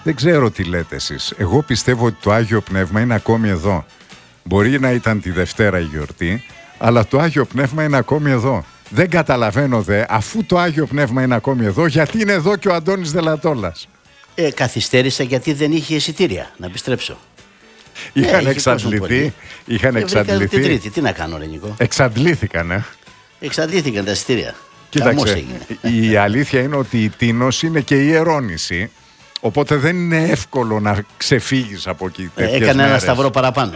Δεν ξέρω τι λέτε εσείς. Εγώ πιστεύω ότι το Άγιο Πνεύμα είναι ακόμη εδώ. Μπορεί να ήταν τη Δευτέρα η γιορτή, αλλά το Άγιο Πνεύμα είναι ακόμη εδώ. Δεν καταλαβαίνω αφού το Άγιο Πνεύμα είναι ακόμη εδώ, γιατί είναι εδώ και ο Αντώνης Δελατόλας. Καθυστέρησα γιατί δεν είχε εισιτήρια να επιστρέψω. Είχαν εξαντληθεί. Τρίτη, τι να κάνω, ρε Νικό. Εξαντλήθηκαν, Εξαντλήθηκαν τα εισιτήρια. Κοίταξε, η αλήθεια είναι ότι η τίνος είναι και η ιερώνηση. Οπότε δεν είναι εύκολο να ξεφύγεις από εκεί. Έκανε ένα σταυρό παραπάνω.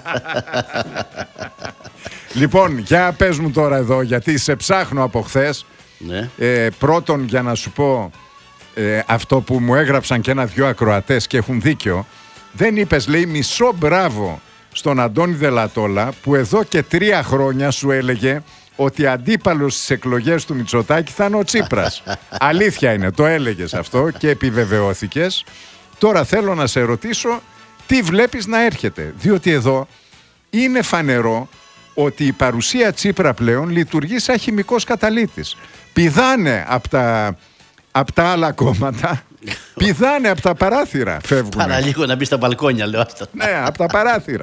Λοιπόν, για πες μου τώρα εδώ, γιατί σε ψάχνω από χθες. Ναι. Πρώτον, για να σου πω αυτό που μου έγραψαν και ένα-δυο ακροατές και έχουν δίκιο. Δεν είπες, λέει, μισό μπράβο στον Αντώνη Δελατόλα που εδώ και 3 χρόνια σου έλεγε ότι αντίπαλος στις εκλογές του Μητσοτάκη θα είναι ο Τσίπρας. Αλήθεια είναι, το έλεγες αυτό και επιβεβαιώθηκες. Τώρα θέλω να σε ρωτήσω τι βλέπεις να έρχεται. Διότι εδώ είναι φανερό ότι η παρουσία Τσίπρα πλέον λειτουργεί σαν χημικός καταλύτης. Πηδάνε από τα άλλα κόμματα, πηδάνε από τα παράθυρα, φεύγουν. Παραλίγο να μπει στα μπαλκόνια, λέω αυτό. Ναι, από τα παράθυρα.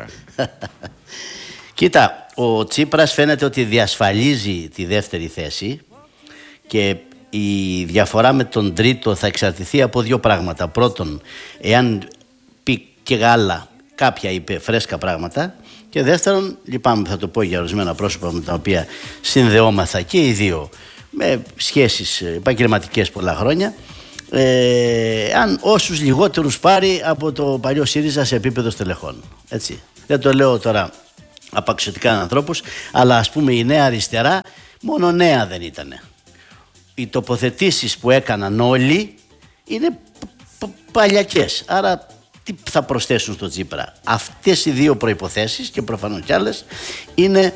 Κοίτα, ο Τσίπρας φαίνεται ότι διασφαλίζει τη δεύτερη θέση και η διαφορά με τον τρίτο θα εξαρτηθεί από 2 πράγματα. Πρώτον, εάν πει και άλλα κάποια είπε φρέσκα πράγματα, και δεύτερον, λυπάμαι θα το πω για ορισμένα πρόσωπα με τα οποία συνδεόμαθα και οι δύο με σχέσεις επαγγελματικές πολλά χρόνια, αν όσους λιγότερους πάρει από το παλιό ΣΥΡΙΖΑ σε επίπεδο στελεχών. Έτσι. Δεν το λέω τώρα απαξιωτικά ανθρώπους, αλλά ας πούμε η Νέα Αριστερά μόνο νέα δεν ήτανε. Οι τοποθετήσεις που έκαναν όλοι είναι παλιακές, άρα τι θα προσθέσουν στο Τσίπρα. Αυτές οι 2 προϋποθέσεις και προφανώς κι άλλες είναι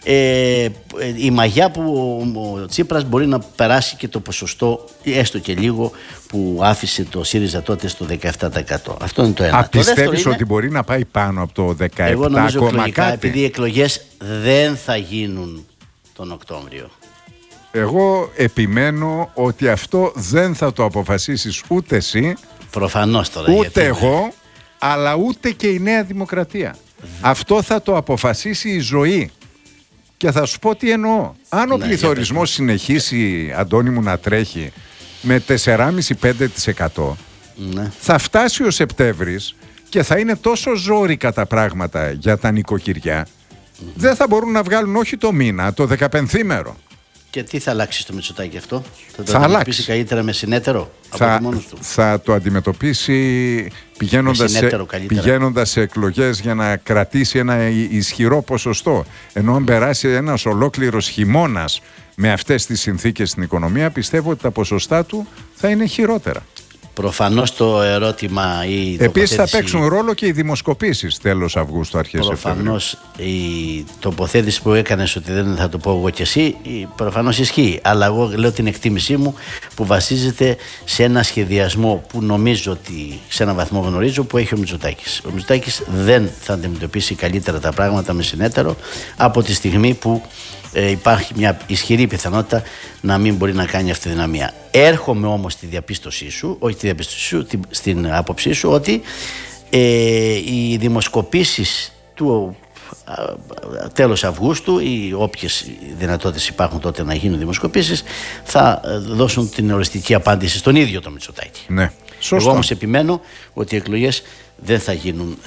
η μαγιά που ο Τσίπρας μπορεί να περάσει και το ποσοστό έστω και λίγο που άφησε το ΣΥΡΙΖΑ τότε στο 17%. Αυτό είναι το ένα. Πιστεύεις ότι μπορεί να πάει πάνω από το 17%? Εγώ νομίζω εκλογικά, επειδή οι εκλογές δεν θα γίνουν τον Οκτώβριο. Εγώ επιμένω ότι αυτό δεν θα το αποφασίσεις ούτε εσύ, προφανώς τώρα, ούτε εγώ, αλλά ούτε και η Νέα Δημοκρατία. Αυτό θα το αποφασίσει η ζωή. Και θα σου πω τι εννοώ. Αν ο πληθωρισμός συνεχίσει, Αντώνη μου, να τρέχει με 4,5-5%, θα φτάσει ο Σεπτέμβρης και θα είναι τόσο ζόρικα τα πράγματα για τα νοικοκυριά, δεν θα μπορούν να βγάλουν όχι το μήνα, το 15ήμερο. Και τι θα αλλάξει στο Μητσοτάκη αυτό? Θα το αντιμετωπίσει καλύτερα με συνέτερο από μόνος του? Θα το αντιμετωπίσει πηγαίνοντας σε εκλογές για να κρατήσει ένα ισχυρό ποσοστό. Ενώ αν περάσει ένας ολόκληρος χειμώνας με αυτές τις συνθήκες στην οικονομία, πιστεύω ότι τα ποσοστά του θα είναι χειρότερα. Προφανώς το ερώτημα ή η επίσης θα παίξουν ρόλο και οι δημοσκοπήσεις τέλος Αυγούστου, αρχές Σεπτεμβρίου. Προφανώς η τοποθέτηση που έκανες ότι δεν θα το πω εγώ και εσύ, προφανώς ισχύει. Αλλά εγώ λέω την εκτίμησή μου που βασίζεται σε ένα σχεδιασμό που νομίζω ότι σε έναν βαθμό γνωρίζω που έχει ο Μητσοτάκης. Ο Μητσοτάκης δεν θα αντιμετωπίσει καλύτερα τα πράγματα με συνέτερο από τη στιγμή που υπάρχει μια ισχυρή πιθανότητα να μην μπορεί να κάνει αυτή τη δυναμία. Έρχομαι όμως στη διαπίστωσή σου, όχι τη διαπίστωσή σου, στην άποψή σου ότι οι δημοσκοπήσεις του τέλος Αυγούστου ή όποιες δυνατότητες υπάρχουν τότε να γίνουν δημοσκοπήσεις θα δώσουν την οριστική απάντηση στον ίδιο τον Μητσοτάκη. Ναι, σωστό. Εγώ όμως επιμένω ότι οι εκλογές δεν θα γίνουν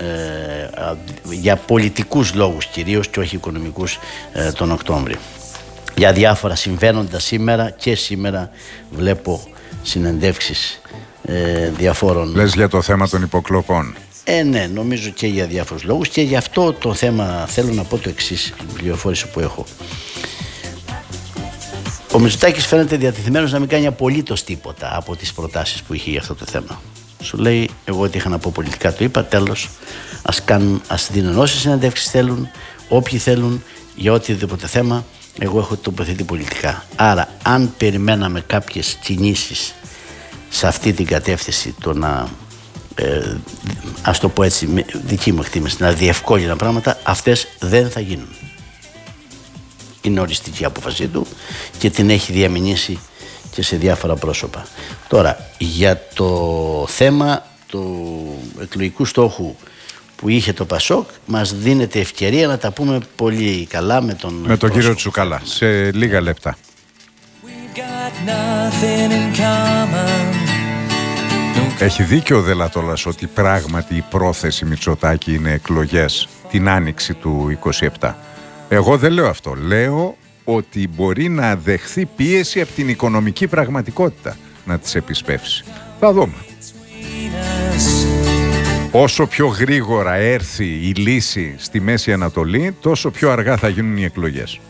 για πολιτικούς λόγους κυρίως και όχι οικονομικούς τον Οκτώβριο. Για διάφορα συμβαίνοντα σήμερα βλέπω συνεντεύξεις διαφόρων. Λες για το θέμα των υποκλοπών? Ναι, νομίζω και για διάφορους λόγους και γι' αυτό το θέμα θέλω να πω το εξής, η πληροφόρηση που έχω. Ο Μητσοτάκης φαίνεται διατεθειμένος να μην κάνει απολύτως τίποτα από τις προτάσεις που είχε για αυτό το θέμα. Σου λέει, εγώ ό,τι είχα να πω πολιτικά το είπα, τέλος, ας δίνουν όσες συνεντεύξεις θέλουν, όποιοι θέλουν, για οτιδήποτε θέμα, εγώ έχω τοποθετεί πολιτικά. Άρα, αν περιμέναμε κάποιες κινήσεις σε αυτή την κατεύθυνση, το να, ας το πω έτσι, με δική μου εκτίμηση, να διευκόλυνα πράγματα, αυτές δεν θα γίνουν. Είναι οριστική η απόφασή του και την έχει διαμηνήσει και σε διάφορα πρόσωπα. Τώρα, για το θέμα του εκλογικού στόχου που είχε το Πασόκ, μας δίνεται ευκαιρία να τα πούμε πολύ καλά με τον κύριο Τσουκαλά σε λίγα λεπτά. Έχει δίκιο ο Δελατόλας ότι πράγματι η πρόθεση Μητσοτάκη είναι εκλογές την άνοιξη του 27. Εγώ δεν λέω αυτό. Λέω ότι μπορεί να δεχθεί πίεση από την οικονομική πραγματικότητα να τις επισπεύσει. Θα δούμε. Όσο πιο γρήγορα έρθει η λύση στη Μέση Ανατολή, τόσο πιο αργά θα γίνουν οι εκλογές.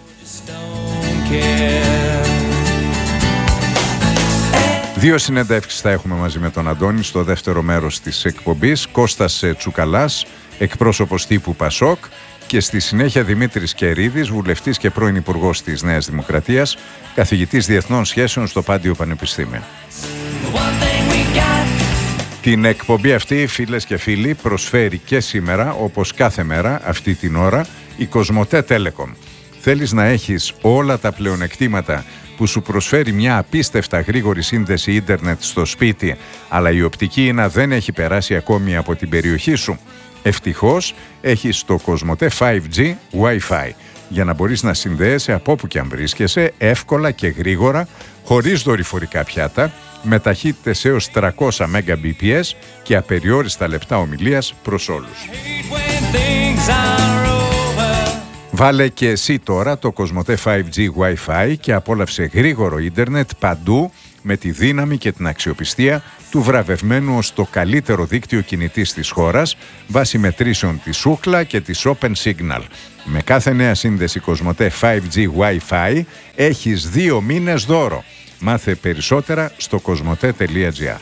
Δύο συνεντεύξεις θα έχουμε μαζί με τον Αντώνη στο δεύτερο μέρος της εκπομπής. Κώστας Τσουκαλάς, εκπρόσωπος τύπου Πασόκ, και στη συνέχεια Δημήτρης Κερίδης, βουλευτής και πρώην υπουργός της Νέας Δημοκρατίας, καθηγητής διεθνών σχέσεων στο Πάντιο Πανεπιστήμιο. Την εκπομπή αυτή, φίλες και φίλοι, προσφέρει και σήμερα, όπως κάθε μέρα, αυτή την ώρα, η Κοσμοτέ Telecom. Θέλεις να έχεις όλα τα πλεονεκτήματα που σου προσφέρει μια απίστευτα γρήγορη σύνδεση ίντερνετ στο σπίτι, αλλά η οπτική ίνα δεν έχει περάσει ακόμη από την περιοχή σου? Ευτυχώς έχεις το Κοσμοτέ 5G Wi-Fi για να μπορείς να συνδέεσαι από όπου και αν βρίσκεσαι εύκολα και γρήγορα, χωρίς δορυφορικά πιάτα, με ταχύτητες έως 300 Mbps και απεριόριστα λεπτά ομιλίας προς όλους. Βάλε και εσύ τώρα το Κοσμοτέ 5G Wi-Fi και απόλαυσε γρήγορο ίντερνετ παντού με τη δύναμη και την αξιοπιστία του βραβευμένου ως το καλύτερο δίκτυο κινητής της χώρας βάσει μετρήσεων της Ookla και της Open Signal. Με κάθε νέα σύνδεση Κοσμοτέ 5G Wi-Fi έχεις 2 μήνες δώρο. Μάθε περισσότερα στο κοσμοτέ.gr.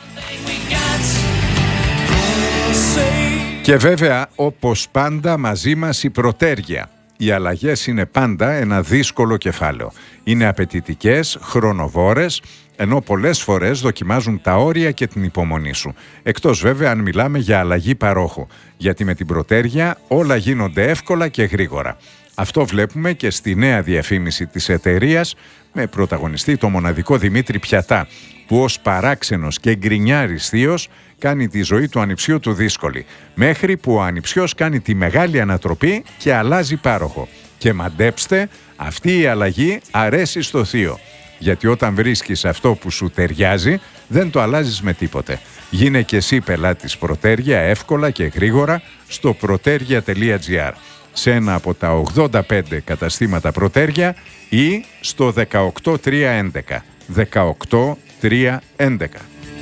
Και βέβαια, όπως πάντα, μαζί μας η Πρωτέργεια. Οι αλλαγές είναι πάντα ένα δύσκολο κεφάλαιο. Είναι απαιτητικές, χρονοβόρες, ενώ πολλές φορές δοκιμάζουν τα όρια και την υπομονή σου. Εκτός βέβαια αν μιλάμε για αλλαγή παρόχου, γιατί με την Πρωτέργεια όλα γίνονται εύκολα και γρήγορα. Αυτό βλέπουμε και στη νέα διαφήμιση της εταιρείας, με πρωταγωνιστή το μοναδικό Δημήτρη Πιατά, που ως παράξενος και γκρινιάρης θείος κάνει τη ζωή του ανιψιού του δύσκολη, μέχρι που ο ανιψιός κάνει τη μεγάλη ανατροπή και αλλάζει πάροχο. Και μαντέψτε, αυτή η αλλαγή αρέσει στο θείο. Γιατί όταν βρίσκεις αυτό που σου ταιριάζει, δεν το αλλάζεις με τίποτε. Γίνε και εσύ πελάτης Πρωτέργεια εύκολα και γρήγορα στο protergia.gr, σε ένα από τα 85 καταστήματα Πρωτέργεια ή στο 18311. 18311.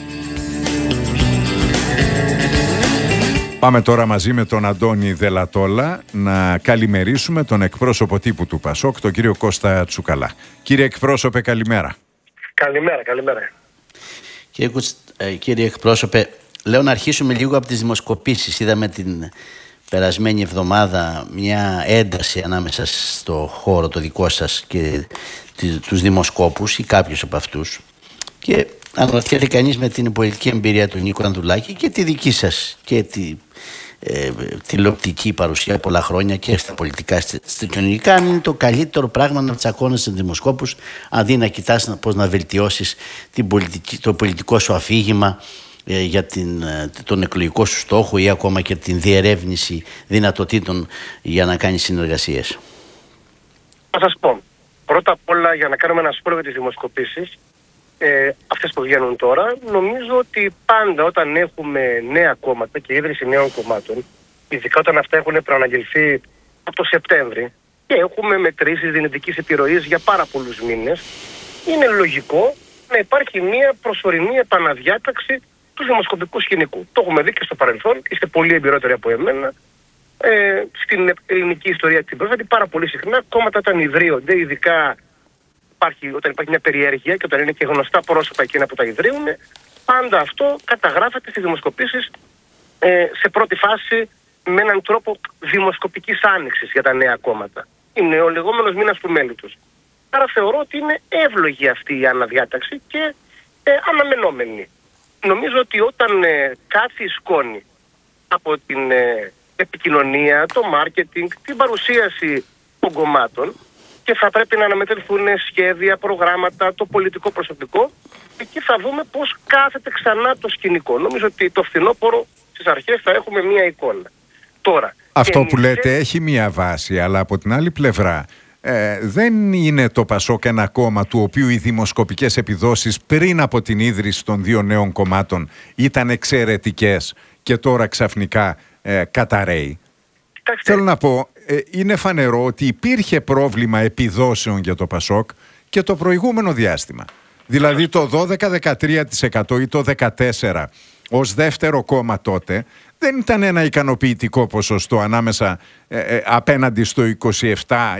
Πάμε τώρα μαζί με τον Αντώνη Δελατόλα να καλημερίσουμε τον εκπρόσωπο τύπου του Πασόκ, τον κύριο Κώστα Τσουκαλά. Κύριε εκπρόσωπε, καλημέρα. Καλημέρα. Κύριε εκπρόσωπε, λέω να αρχίσουμε λίγο από τις δημοσκοπήσεις. Είδαμε την περασμένη εβδομάδα μια ένταση ανάμεσα στο χώρο το δικό σας και τους δημοσκόπους ή κάποιους από αυτούς. Και αναρωτιέται κανείς με την πολιτική εμπειρία του Νίκου Ανδρουλάκη και τη δική σας και τη τηλεοπτική παρουσία πολλά χρόνια και στα πολιτικά, στα κοινωνικά, αν είναι το καλύτερο πράγμα να τσακώνεσαι με δημοσκόπους αντί να κοιτάς πώς να βελτιώσεις το πολιτικό σου αφήγημα για τον εκλογικό σου στόχο ή ακόμα και την διερεύνηση δυνατοτήτων για να κάνεις συνεργασίες. Θα σας πω, πρώτα απ' όλα, για να κάνουμε ένα σχόλιο για τις δημοσκοπήσεις, αυτές που βγαίνουν τώρα, νομίζω ότι πάντα όταν έχουμε νέα κόμματα και ίδρυση νέων κομμάτων, ειδικά όταν αυτά έχουν προαναγγελθεί από το Σεπτέμβρη και έχουμε μετρήσεις δυνητικής επιρροής για πάρα πολλούς μήνες, είναι λογικό να υπάρχει μια προσωρινή επαναδιάταξη του δημοσκοπικού σκηνικού. Το έχουμε δει και στο παρελθόν, είστε πολύ εμπειρότεροι από εμένα. Στην ελληνική ιστορία την πρόσφατη, πάρα πολύ συχνά κόμματα όταν ιδρύονται, ειδικά όταν υπάρχει μια περιέργεια και όταν είναι και γνωστά πρόσωπα εκείνα που τα ιδρύουν, πάντα αυτό καταγράφεται στις δημοσκοπήσεις σε πρώτη φάση με έναν τρόπο δημοσκοπικής άνοιξης για τα νέα κόμματα. Είναι ο λεγόμενος μήνας του μέλητος. Άρα θεωρώ ότι είναι εύλογη αυτή η αναδιάταξη και αναμενόμενη. Νομίζω ότι όταν κάθει η σκόνη από την επικοινωνία, το μάρκετινγκ, την παρουσίαση των κομμάτων και θα πρέπει να αναμετρηθούν σχέδια, προγράμματα, το πολιτικό προσωπικό. Εκεί θα δούμε πώς κάθεται ξανά το σκηνικό. Νομίζω ότι το φθινόπωρο στις αρχές θα έχουμε μία εικόνα. Τώρα, αυτό που λέτε έχει μία βάση, αλλά από την άλλη πλευρά δεν είναι το ΠΑΣΟΚ ένα κόμμα του οποίου οι δημοσκοπικές επιδόσεις πριν από την ίδρυση των δύο νέων κομμάτων ήταν εξαιρετικές και τώρα ξαφνικά καταραίει. Θέλω να πω, είναι φανερό ότι υπήρχε πρόβλημα επιδόσεων για το ΠΑΣΟΚ και το προηγούμενο διάστημα. Δηλαδή το 12-13% ή το 14% ως δεύτερο κόμμα τότε δεν ήταν ένα ικανοποιητικό ποσοστό ανάμεσα απέναντι στο 27,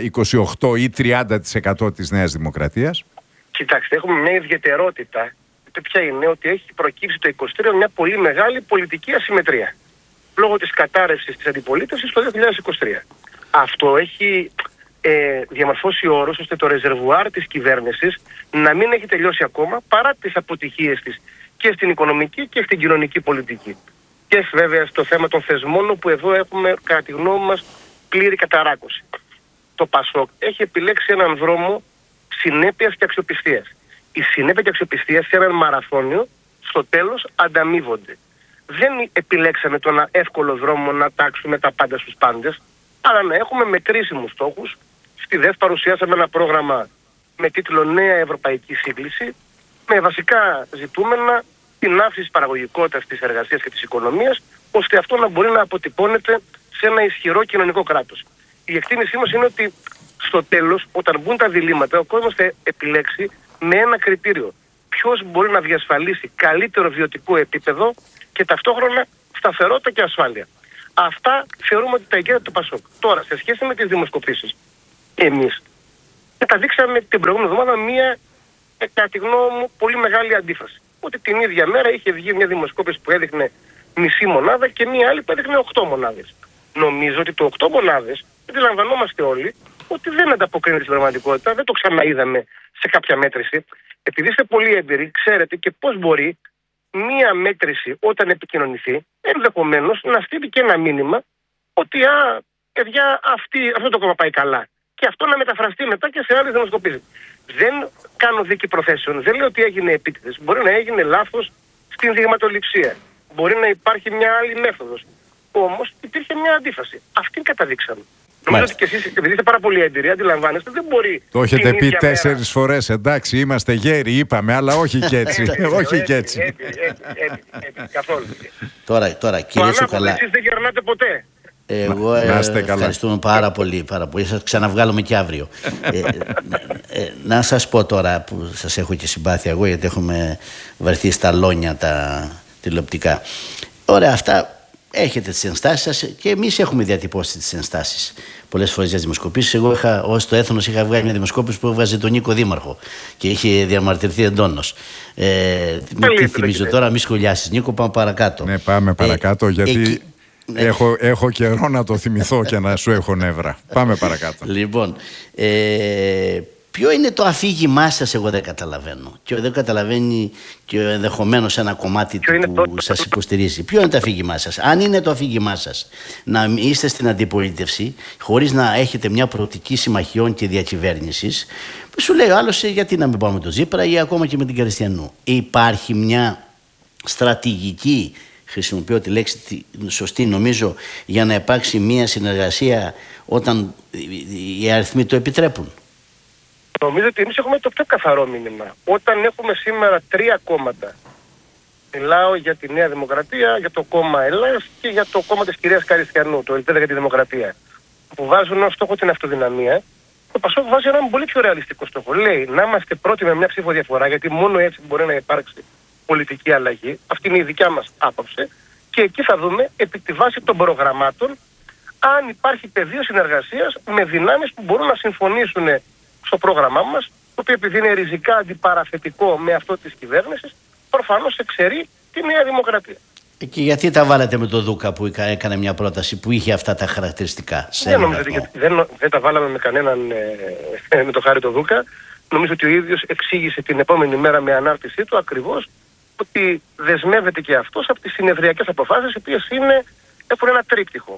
28 ή 30% της Νέας Δημοκρατίας. Κοιτάξτε, έχουμε μια ιδιαιτερότητα. Ποια είναι? Ότι έχει προκύψει το 23 μια πολύ μεγάλη πολιτική ασυμμετρία. Λόγω της κατάρρευσης της αντιπολίτευσης το 2023. Αυτό έχει διαμορφώσει όρους ώστε το ρεζερβουάρ της κυβέρνησης να μην έχει τελειώσει ακόμα παρά τις αποτυχίες της και στην οικονομική και στην κοινωνική πολιτική. Και βέβαια στο θέμα των θεσμών, που εδώ έχουμε κατά τη γνώμη μας πλήρη καταράκωση. Το ΠΑΣΟΚ έχει επιλέξει έναν δρόμο συνέπειας και αξιοπιστίας. Η συνέπεια και αξιοπιστία σε έναν μαραθώνιο στο τέλος ανταμείβονται. Δεν επιλέξαμε τον εύκολο δρόμο να τάξουμε τα πάντα στους πάντες, αλλά να έχουμε μετρήσιμους στόχους. Στη ΔΕΦ παρουσιάσαμε ένα πρόγραμμα με τίτλο Νέα Ευρωπαϊκή Σύγκληση, με βασικά ζητούμενα την αύξηση της παραγωγικότητας της εργασίας και της οικονομίας, ώστε αυτό να μπορεί να αποτυπώνεται σε ένα ισχυρό κοινωνικό κράτος. Η εκτίμησή μας είναι ότι στο τέλος, όταν μπουν τα διλήμματα, ο κόσμος θα επιλέξει με ένα κριτήριο. Ποιος μπορεί να διασφαλίσει καλύτερο βιωτικό επίπεδο και ταυτόχρονα σταθερότητα και ασφάλεια. Αυτά θεωρούμε ότι τα εγκαίρεται το ΠΑΣΟΚ. Τώρα, σε σχέση με τις δημοσκοπήσεις, εμείς καταδείξαμε την προηγούμενη εβδομάδα μία, κατά τη γνώμη μου, πολύ μεγάλη αντίφαση. Ότι την ίδια μέρα είχε βγει μια δημοσκόπηση που έδειχνε μισή μονάδα και μία άλλη που έδειχνε 8 μονάδες. Νομίζω ότι το 8 μονάδες, αντιλαμβανόμαστε όλοι, ότι δεν ανταποκρίνεται στην πραγματικότητα, δεν το ξαναείδαμε σε κάποια μέτρηση. Επειδή είστε πολύ έμπειροι, ξέρετε και πώς μπορεί μία μέτρηση όταν επικοινωνηθεί, ενδεχομένως να στείλει και ένα μήνυμα ότι παιδιά, αυτό το κόμμα πάει καλά. Και αυτό να μεταφραστεί μετά και σε άλλες δημοσκοπήσεις. Δεν κάνω δίκη προθέσεων, δεν λέω ότι έγινε επίτηδες. Μπορεί να έγινε λάθος στην δειγματοληψία. Μπορεί να υπάρχει μια άλλη μέθοδος. Όμως υπήρχε μια αντίφαση. Αυτή καταδείξαμε. Νομίζω ότι και εσείς, επειδή είστε πάρα πολύ έμπειροι, αντιλαμβάνεστε, δεν μπορεί. Το έχετε πει 4 φορές, εντάξει, είμαστε γέροι, είπαμε, αλλά όχι και έτσι. Όχι και έτσι. Καθόλου. Τώρα, κύριε Τσουκαλά. Εσείς δεν γερνάτε ποτέ. Εγώ ευχαριστούμε πάρα πολύ. Σας ξαναβγάλουμε και αύριο. Να σας πω τώρα που σας έχω και συμπάθεια εγώ, γιατί έχουμε βαρθεί στα λόνια τα τηλεοπτικά. Ωραία, αυτά έχετε τις ενστάσεις σας και εμείς έχουμε διατυπώσει τις ενστάσεις πολλές φορές για δημοσκοπήσεις. Εγώ ως το Έθνος είχα βγάλει μια δημοσκόπηση που έβγαζε τον Νίκο Δήμαρχο και είχε διαμαρτυρηθεί εντόνως. Τι θυμίζω τώρα, μη σχολιάσεις Νίκο, πάμε παρακάτω. Ναι, πάμε παρακάτω γιατί έχω καιρό να το θυμηθώ και να σου έχω νεύρα. Πάμε παρακάτω. Λοιπόν, ποιο είναι το αφήγημά σας, εγώ δεν καταλαβαίνω. Και δεν καταλαβαίνει και ενδεχομένως ένα κομμάτι που σας υποστηρίζει. Ποιο είναι το αφήγημά σας? Αν είναι το αφήγημά σας να είστε στην αντιπολίτευση χωρίς να έχετε μια προοπτική συμμαχιών και διακυβέρνησης, σου λέει ο άλλος, γιατί να μην πάμε με τον Τσίπρα ή ακόμα και με την Κριστιανού. Υπάρχει μια στρατηγική, χρησιμοποιώ τη λέξη σωστή νομίζω, για να υπάρξει μια συνεργασία όταν οι αριθμοί το επιτρέπουν? Νομίζω ότι εμείς έχουμε το πιο καθαρό μήνυμα. Όταν έχουμε σήμερα 3 κόμματα, μιλάω για τη Νέα Δημοκρατία, για το κόμμα Ελλάς και για το κόμμα της κυρίας Καριστιανού, το Ελπίδα για τη Δημοκρατία, που βάζουν ως στόχο την αυτοδυναμία, το ΠΑΣΟΚ βάζει έναν πολύ πιο ρεαλιστικό στόχο. Λέει να είμαστε πρώτοι με μια ψήφο διαφορά, γιατί μόνο έτσι μπορεί να υπάρξει πολιτική αλλαγή. Αυτή είναι η δικιά μας άποψη. Και εκεί θα δούμε, επί τη βάση των προγραμμάτων, αν υπάρχει πεδίο συνεργασίας με δυνάμεις που μπορούν να συμφωνήσουν στο πρόγραμμά μας, το οποίο επειδή είναι ριζικά αντιπαραθετικό με αυτό της κυβέρνησης, προφανώς εξαιρεί τη Νέα Δημοκρατία. Και γιατί τα βάλατε με τον Δούκα που έκανε μια πρόταση που είχε αυτά τα χαρακτηριστικά? Δεν τα βάλαμε με κανέναν, με το χάρη το Δούκα. Νομίζω ότι ο ίδιος εξήγησε την επόμενη μέρα με ανάρτησή του ακριβώς ότι δεσμεύεται και αυτός από τις συνεδριακές αποφάσεις, οι οποίες έχουν ένα τρίπτυχο.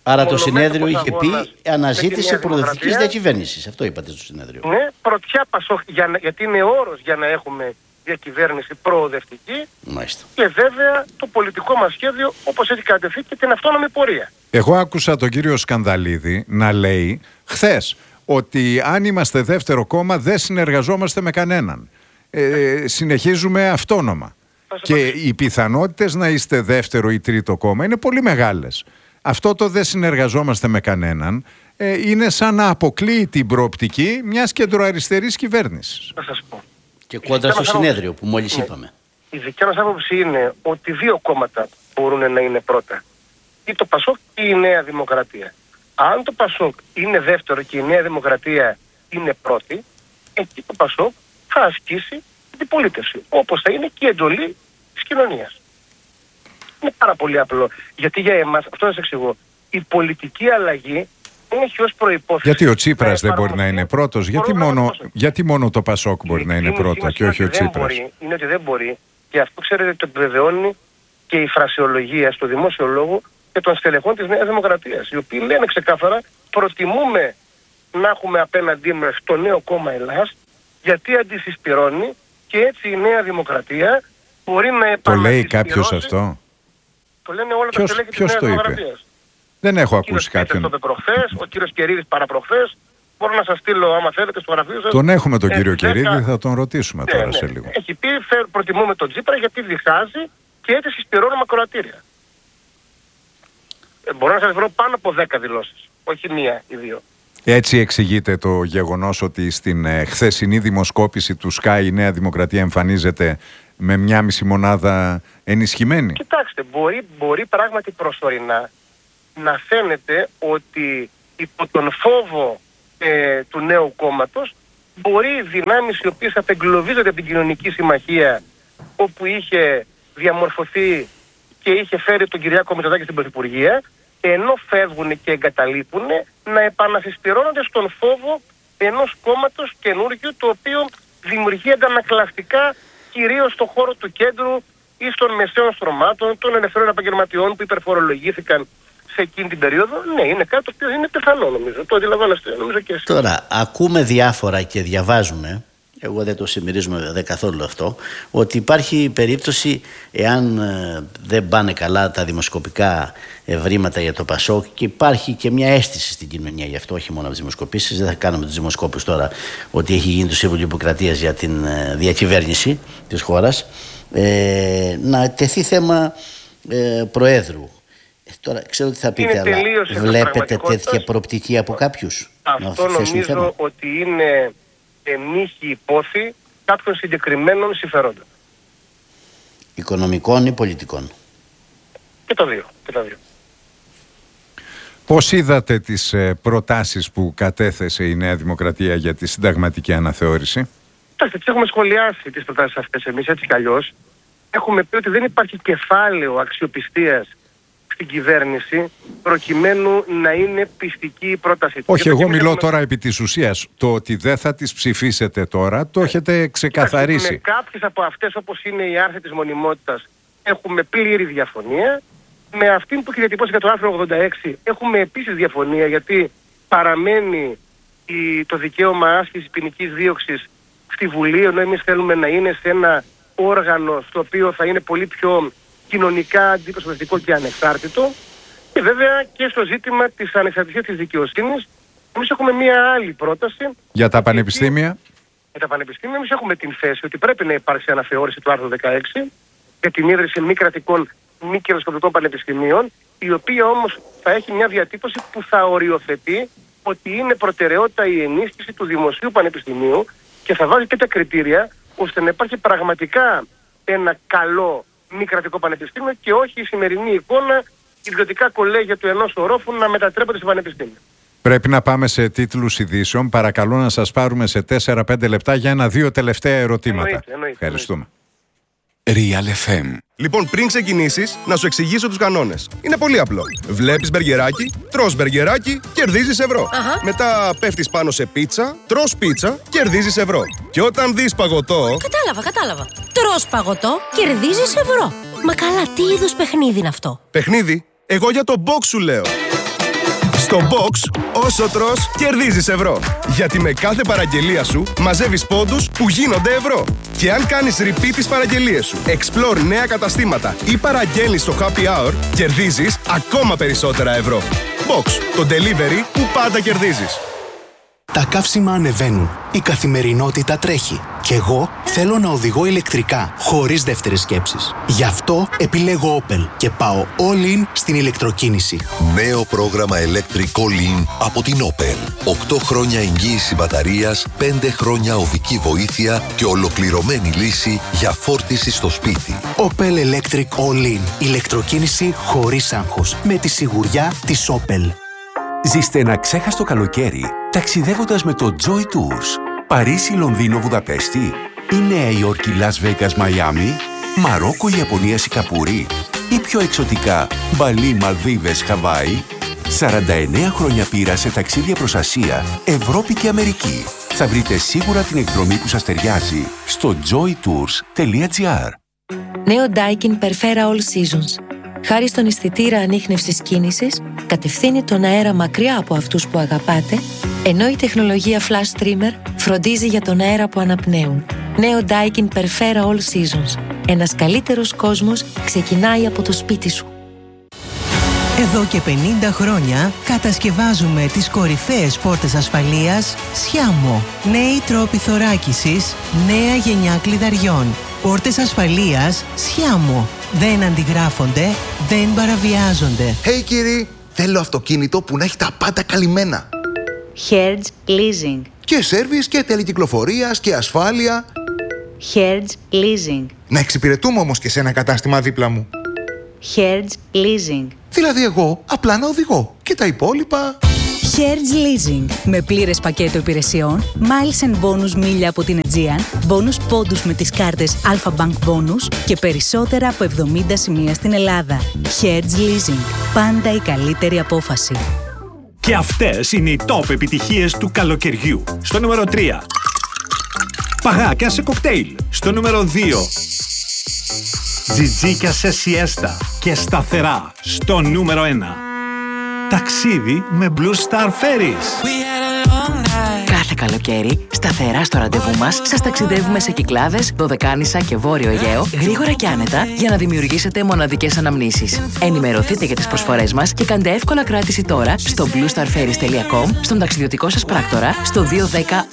Άρα το συνέδριο είχε πει αναζήτηση προοδευτικής διακυβέρνησης. Αυτό είπατε στο συνέδριο. Ναι, πρωτιά Πασόκ, γιατί είναι όρος για να έχουμε διακυβέρνηση προοδευτική. Μάλιστα. Και βέβαια το πολιτικό μας σχέδιο όπως έχει κατευθεί και την αυτόνομη πορεία. Εγώ άκουσα τον κύριο Σκανδαλίδη να λέει χθες ότι αν είμαστε δεύτερο κόμμα δεν συνεργαζόμαστε με κανέναν. Συνεχίζουμε αυτόνομα. Και οι πιθανότητες να είστε δεύτερο ή τρίτο κόμμα είναι πολύ μεγάλες. Αυτό το δεν συνεργαζόμαστε με κανέναν είναι σαν να αποκλείει την προοπτική μιας κεντροαριστερής κυβέρνησης. Θα σας πω. Και κόντρα στο συνέδριο που μόλις είπαμε. Η δικιά μας άποψη είναι ότι δύο κόμματα μπορούν να είναι πρώτα. Ή το Πασόκ ή η Νέα Δημοκρατία. Αν το Πασόκ είναι δεύτερο και η Νέα Δημοκρατία είναι πρώτη, εκεί το Πασόκ θα ασκήσει αντιπολίτευση. Όπως θα είναι και η εντολή της κοινωνίας. Είναι πάρα πολύ απλό. Γιατί για εμάς, αυτό θα σας εξηγώ, η πολιτική αλλαγή έχει ως προϋπόθεση. Γιατί ο Τσίπρας δεν μπορεί να είναι πρώτος, γιατί μόνο το Πασόκ μπορεί να είναι πρώτο και όχι ο Τσίπρας. Είναι ότι δεν μπορεί, και αυτό ξέρετε το επιβεβαιώνει και η φρασιολογία στο δημόσιο λόγο και των στελεχών της Νέας Δημοκρατίας, οι οποίοι λένε ξεκάθαρα προτιμούμε να έχουμε απέναντί μας το νέο κόμμα Ελλάς, γιατί αντισυσπυρώνει και έτσι η Νέα Δημοκρατία μπορεί να επανασυσπυρώσει. Το λέει κάποιος αυτό? Το λένε όλα τα στελέχη της Νέας Δημοκρατίας. Δεν έχω ακούσει κάποιον. Ο κύριος Κερίδης παραπροχθές. Μπορώ να σας στείλω άμα θέλετε στο γραφείο σας. Τον έχουμε τον κύριο Κερίδη, θα τον ρωτήσουμε τώρα σε λίγο. Έχει πει προτιμούμε τον Τσίπρα γιατί διχάζει και έτσι συσπυρώνουμε ακροατήρια. Μπορώ να σας βρω πάνω από 10 δηλώσεις. Όχι μία ή δύο. Έτσι εξηγείται το γεγονός ότι στην χθεσινή δημοσκόπηση του Sky η Νέα Δημοκρατία εμφανίζεται με 1,5 μονάδα ενισχυμένη. Κοιτάξτε, μπορεί πράγματι προσωρινά να φαίνεται ότι υπό τον φόβο του νέου κόμματος μπορεί οι δυνάμεις οι οποίες απεγκλωβίζονται από την κοινωνική συμμαχία όπου είχε διαμορφωθεί και είχε φέρει τον Κυριάκο Μητσοτάκη στην Πρωθυπουργία, ενώ φεύγουν και εγκαταλείπουν, να επανασυσπυρώνονται στον φόβο ενός κόμματος καινούργιου, το οποίο δημιουργεί αντανακλαστικά κυρίως στον χώρο του κέντρου ή των μεσαίων στρωμάτων, των ελευθερών επαγγελματιών που υπερφορολογήθηκαν σε εκείνη την περίοδο. Ναι, είναι κάτι το οποίο είναι πιθανό, νομίζω. Το αντιλαμβάνεστε, νομίζω και εσείς. Τώρα, ακούμε διάφορα και διαβάζουμε, εγώ δεν το συμμερίζομαι καθόλου αυτό, ότι υπάρχει περίπτωση, εάν δεν πάνε καλά τα δημοσκοπικά ευρήματα για το Πασόκ, και υπάρχει και μια αίσθηση στην κοινωνία γι' αυτό, όχι μόνο από τις δημοσκοπήσεις, δεν θα κάνουμε τους δημοσκόπους τώρα ότι έχει γίνει το Σύμβουλο Ιπποκρατίας για την διακυβέρνηση της χώρας, να τεθεί θέμα Προέδρου. Τώρα ξέρω τι θα πείτε, αλλά βλέπετε τέτοια προοπτική από κάποιους? Αυτό νομίζω ότι είναι μύχη υπόθη κάποιων συγκεκριμένων συμφερόντων. Οικονομικών ή πολιτικών? Και τα δύο. Πώς είδατε τις προτάσεις που κατέθεσε η Νέα Δημοκρατία για τη συνταγματική αναθεώρηση? Κοιτάξτε, τις έχουμε σχολιάσει τις προτάσεις αυτές εμείς έτσι κι αλλιώς. Έχουμε πει ότι δεν υπάρχει κεφάλαιο αξιοπιστίας στην κυβέρνηση προκειμένου να είναι πιστική η πρόταση. Όχι, εγώ μιλώ τώρα επί της ουσίας. Το ότι δεν θα τις ψηφίσετε τώρα το έχετε ξεκαθαρίσει. Με κάποιες από αυτές, όπως είναι η άρση της μονιμότητας, έχουμε πλήρη διαφωνία. Με αυτήν που έχει διατυπώσει για το άρθρο 86 έχουμε επίσης διαφωνία, γιατί παραμένει το δικαίωμα άσκησης ποινικής δίωξης στη Βουλή, ενώ εμείς θέλουμε να είναι σε ένα όργανο στο οποίο θα είναι πολύ πιο κοινωνικά αντιπροσωπευτικό και ανεξάρτητο. Και βέβαια και στο ζήτημα της ανεξαρτησίας της δικαιοσύνης εμείς έχουμε μία άλλη πρόταση. Για τα πανεπιστήμια? Για τα πανεπιστήμια εμείς έχουμε την θέση ότι πρέπει να υπάρξει αναθεώρηση του άρθρου 16 για την ίδρυση μη κρατικών, μη κερδοσκοπικών πανεπιστημίων, η οποία όμως θα έχει μια διατύπωση που θα οριοθετεί ότι είναι προτεραιότητα η ενίσχυση του δημοσίου πανεπιστημίου και θα βάζει και τα κριτήρια ώστε να υπάρχει πραγματικά ένα καλό μη κρατικό πανεπιστήμιο και όχι η σημερινή εικόνα ιδιωτικά κολέγια του ενός ορόφου να μετατρέπονται σε πανεπιστήμιο. Πρέπει να πάμε σε τίτλους ειδήσεων. Παρακαλώ να σας πάρουμε σε 4-5 λεπτά για 1-2 τελευταία ερωτήματα. Εννοείται. Ευχαριστούμε. Real FM. Λοιπόν, πριν ξεκινήσεις, να σου εξηγήσω τους κανόνες. Είναι πολύ απλό. Βλέπεις μπεργκεράκι, τρως μπεργκεράκι, κερδίζεις ευρώ. Μετά πέφτεις πάνω σε πίτσα, τρως πίτσα, κερδίζεις ευρώ. Και όταν δεις παγωτό... Κατάλαβα. Τρως παγωτό, κερδίζεις ευρώ. Μα καλά, τι είδους παιχνίδι είναι αυτό? Παιχνίδι? Εγώ για το box σου λέω. Στο Box, όσο τρως, κερδίζεις ευρώ. Γιατί με κάθε παραγγελία σου μαζεύεις πόντους που γίνονται ευρώ. Και αν κάνεις repeat τις παραγγελίες σου, explore νέα καταστήματα ή παραγγέλνεις στο Happy Hour, κερδίζεις ακόμα περισσότερα ευρώ. Box, το delivery που πάντα κερδίζεις. Τα καύσιμα ανεβαίνουν. Η καθημερινότητα τρέχει. Και εγώ θέλω να οδηγώ ηλεκτρικά, χωρίς δεύτερες σκέψεις. Γι' αυτό επιλέγω Opel και πάω all in στην ηλεκτροκίνηση. Νέο πρόγραμμα Electric All In από την Opel. 8 χρόνια εγγύηση μπαταρίας, 5 χρόνια οδική βοήθεια και ολοκληρωμένη λύση για φόρτιση στο σπίτι. Opel Electric All In. Ηλεκτροκίνηση χωρίς άγχος. Με τη σιγουριά της Opel. Ζήστε ένα ξέχαστο καλοκαίρι ταξιδεύοντας με το Joy Tours. Παρίσι, Λονδίνο, Βουδαπέστη ή Νέα Υόρκη, Λας Βέγκας, Μαϊάμι, Μαρόκο, Ιαπωνία, Σιγκαπούρη ή πιο εξωτικά Μπαλί, Μαλδίβες, Χαβάη. 49 χρόνια πείρα σε ταξίδια προς Ασία, Ευρώπη και Αμερική. Θα βρείτε σίγουρα την εκδρομή που σας ταιριάζει στο joytours.gr. Νέο Daikin Perfera All Seasons. Χάρη στον αισθητήρα ανίχνευσης κίνησης, κατευθύνει τον αέρα μακριά από αυτούς που αγαπάτε, ενώ η τεχνολογία Flash Streamer φροντίζει για τον αέρα που αναπνέουν. Νέο Daikin Perfera All Seasons. Ένας καλύτερος κόσμος ξεκινάει από το σπίτι σου. Εδώ και 50 χρόνια κατασκευάζουμε τις κορυφαίες πόρτες ασφαλείας Sciamo. Νέοι τρόποι θωράκισης, νέα γενιά κλειδαριών. Πόρτες ασφαλείας Sciamo. Δεν αντιγράφονται, δεν παραβιάζονται. Hey κύριοι, θέλω αυτοκίνητο που να έχει τα πάντα καλυμμένα. Hertz Leasing. Και σέρβις και τελεκυκλοφορίας και ασφάλεια. Hertz Leasing. Να εξυπηρετούμε όμως και σε ένα κατάστημα δίπλα μου. Hertz Leasing. Δηλαδή εγώ απλά να οδηγώ και τα υπόλοιπα... Hertz Leasing. Με πλήρες πακέτο υπηρεσιών, miles and bonus μίλια από την Aegean, bonus πόντους με τις κάρτες Alpha Bank Bonus και περισσότερα από 70 σημεία στην Ελλάδα. Hertz Leasing. Πάντα η καλύτερη απόφαση. Και αυτές είναι οι top επιτυχίες του καλοκαιριού. Στο νούμερο 3. Παγάκια σε κοκτέιλ. Στο νούμερο 2. Τζιτζίκια σε σιέστα και σταθερά. Στο νούμερο 1. Ταξίδι με Blue Star Ferries. Κάθε καλοκαίρι, σταθερά στο ραντεβού μας, σας ταξιδεύουμε σε Κυκλάδες, Δωδεκάνησα και Βόρειο Αιγαίο, γρήγορα και άνετα, για να δημιουργήσετε μοναδικές αναμνήσεις. Ενημερωθείτε για τις προσφορές μας και κάντε εύκολα κράτηση τώρα στο bluestarferries.com, στον ταξιδιωτικό σας πράκτορα, στο 210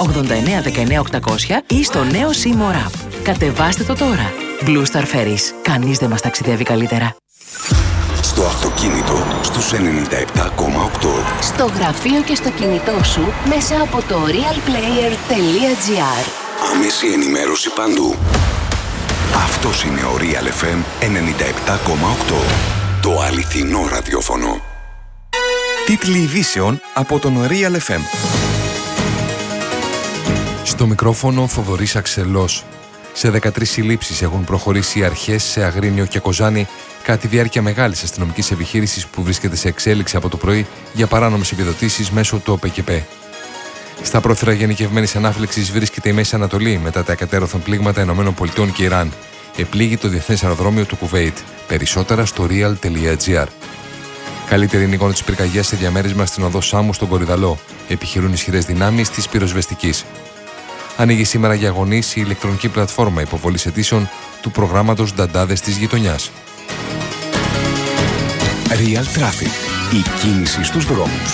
89 19 800 ή στο νέο Seymour App. Κατεβάστε το τώρα. Blue Star Ferries. Κανείς δεν μας ταξιδεύει καλύτερα. Στο αυτοκίνητο στους 97,8. Στο γραφείο και στο κινητό σου μέσα από το realplayer.gr. Άμεση ενημέρωση παντού. Αυτός είναι ο Real FM 97,8. Το αληθινό ραδιόφωνο. Τίτλοι ειδήσεων από τον Real FM. Στο μικρόφωνο Θοδωρής Αξελός. Σε 13 συλλήψεις έχουν προχωρήσει οι αρχές σε Αγρίνιο και Κοζάνη κατά τη διάρκεια μεγάλης αστυνομικής επιχείρησης που βρίσκεται σε εξέλιξη από το πρωί για παράνομες επιδοτήσεις μέσω του ΟΠΕΚΕΠΕ. Στα πρόθυρα γενικευμένης ανάφλεξης βρίσκεται η Μέση Ανατολή μετά τα εκατέρωθεν πλήγματα ΗΠΑ και Ιράν. Επλήγει το διεθνές αεροδρόμιο του Κουβέιτ. Περισσότερα στο real.gr. Καλύτερη είναι η εικόνα της πυρκαγιάς σε διαμέρισμα στην οδό Σάμου στον Κορυδαλό. Επιχειρούν ισχυρές δυνάμεις της πυροσβεστικής. Ανοίγει σήμερα για αγωνίες η ηλεκτρονική πλατφόρμα υποβολής αιτήσεων του προγράμματος Νταντάδες της Γειτονιάς. Real Traffic. Η κίνηση στους δρόμους.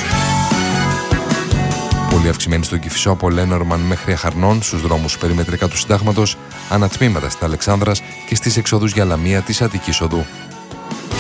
Πολύ αυξημένη στον Κηφισό από Λένορμαν μέχρι Αχαρνών, στους δρόμους περιμετρικά του Συντάγματος, ανατμήματα στην Αλεξάνδρας και στις εξόδους για Λαμία της Αττικής Οδού.